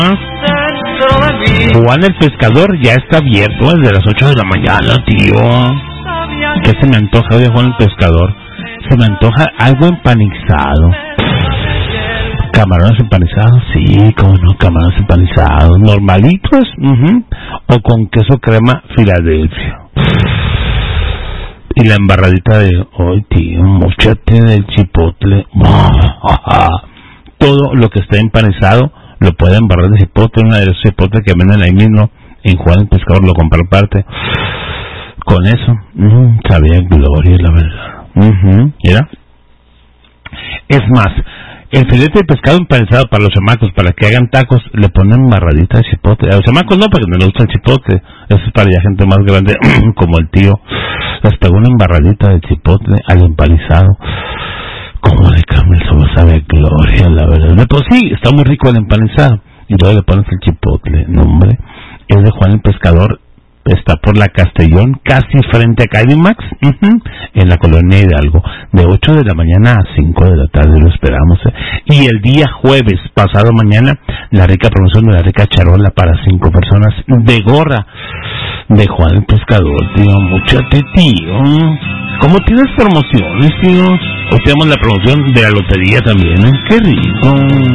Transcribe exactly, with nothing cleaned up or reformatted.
Juan el Pescador ya está abierto desde las ocho de la mañana, tío. ¿Qué se me antoja hoy, Juan el Pescador? Se me antoja algo empanizado. Camarones empanizados, sí, como no, camarones empanizados, normalitos, uh-huh. O con queso crema Filadelfia. Y la embarradita de hoy, tío, mochate del chipotle. Todo lo que esté empanizado lo puede embarrar de chipotle, una de los chipotles que venden ahí mismo en Juan el Pescador, lo compra aparte. Con eso, uh, sabía gloria, la verdad. Uh-huh. Mira, es más, el filete de pescado empanizado para los chamacos, para que hagan tacos, le ponen embarradita de chipotle. A los chamacos no, porque no les gusta el chipotle. Eso es para ya gente más grande, como el tío. Les pegó una embarradita de chipotle al empanizado. Como le cambia el sabor, sabe gloria, la verdad. De por sí, está muy rico el empanizado. Y luego le pones el chipotle. No, hombre, es de Juan el Pescador. Está por la Castellón, casi frente a Calimax, uh-huh, en la colonia Hidalgo, de ocho de la mañana a cinco de la tarde, lo esperamos. ¿eh? Y el día jueves, pasado mañana, la rica promoción de la rica charola para cinco personas de gorra de Juan el Pescador, tío. Muchate, tío. ¿Cómo tienes promociones, tío? Hoy tenemos la promoción de la lotería también, ¿eh? Qué rico.